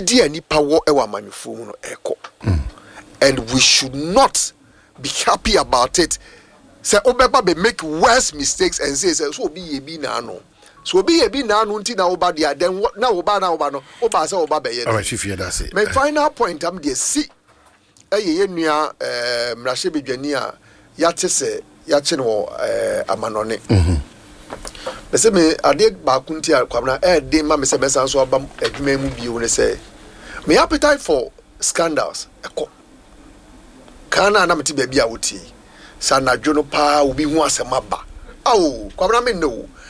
media nipa wo ewa manufo no eko. And we should not be happy about it. Say obeba be make worse mistakes and say so obi ye bi na no. So obi ye bi na no nti na oba dia then what na oba no oba say oba be ye. All right, if you that's it. My final point am dey see ye nua mrahye bedwani a yate se yache no amanone. Bese me ade ba kunti akwabna de ma me se besa so aba adwuma mu bi woni say my appetite for scandals eko kana na meti bia bia woti sanadwo no pa obi hu asema ba awo kwabna me no